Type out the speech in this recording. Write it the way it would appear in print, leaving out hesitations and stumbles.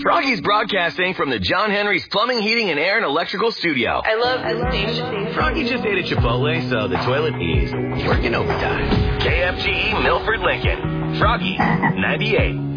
Froggy's broadcasting from the John Henry's Plumbing, Heating, and Air and Electrical Studio. I love the station. Froggy just ate at Chipotle, so the toilet is working overtime. KFGE Milford, Lincoln. Froggy, 98.